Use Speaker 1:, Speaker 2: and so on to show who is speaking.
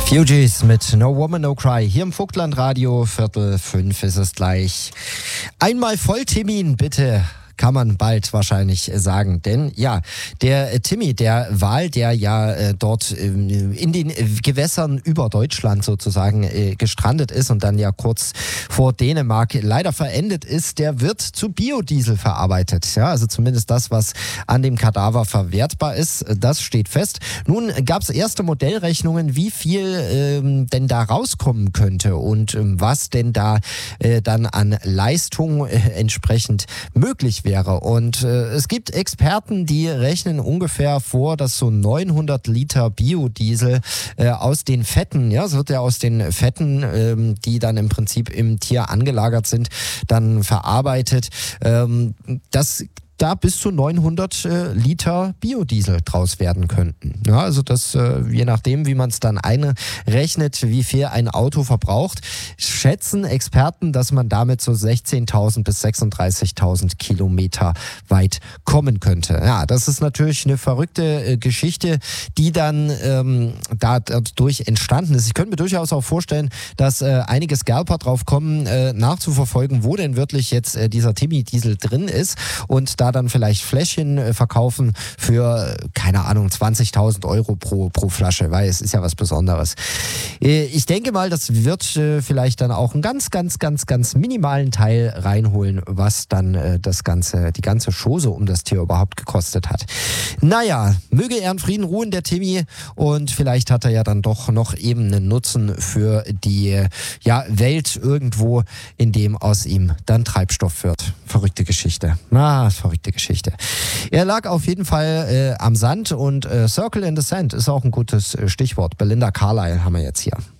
Speaker 1: Fugees mit No Woman, No Cry. Hier im Vogtland-Radio, 4:45 ist es gleich. Einmal Volltermin, bitte. Kann man bald wahrscheinlich sagen. Denn ja, der Timmy, der Wal, der ja dort in den Gewässern über Deutschland sozusagen gestrandet ist und dann ja kurz vor Dänemark leider verendet ist, der wird zu Biodiesel verarbeitet. Ja, also zumindest das, was an dem Kadaver verwertbar ist, das steht fest. Nun gab es erste Modellrechnungen, wie viel denn da rauskommen könnte und was denn da dann an Leistung entsprechend möglich wäre. Und es gibt Experten, die rechnen ungefähr vor, dass so 900 Liter Biodiesel aus den Fetten, ja, es wird ja aus den Fetten, die dann im Prinzip im Tier angelagert sind, dann verarbeitet, dass da bis zu 900 Liter Biodiesel draus werden könnten. Ja, also das, je nachdem, wie man es dann einrechnet, wie viel ein Auto verbraucht, schätzen Experten, dass man damit so 16.000 bis 36.000 Kilometer weit kommen könnte. Ja, das ist natürlich eine verrückte Geschichte, die dann dadurch entstanden ist. Ich könnte mir durchaus auch vorstellen, dass einige Scalper drauf kommen, nachzuverfolgen, wo denn wirklich jetzt dieser Timmy-Diesel drin ist und da dann vielleicht Fläschchen verkaufen für, keine Ahnung, 20.000 Euro pro Flasche, weil es ist ja was Besonderes. Ich denke mal, das wird vielleicht dann auch einen ganz minimalen Teil reinholen, was dann die ganze Chose um das Tier überhaupt gekostet hat. Naja, möge er in Frieden ruhen, der Timmy, und vielleicht hat er ja dann doch noch eben einen Nutzen für die Welt irgendwo, in dem aus ihm dann Treibstoff wird. Verrückte Geschichte. Verrückte Geschichte. Er lag auf jeden Fall am Sand und Circle in the Sand ist auch ein gutes Stichwort. Belinda Carlisle haben wir jetzt hier.